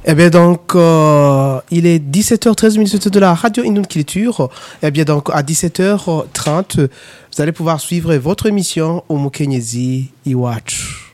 Eh bien donc, il est 17h13 de la radio Indon Culture. Eh bien donc, à 17h30, vous allez pouvoir suivre votre émission au Mukenyezi Iwachu.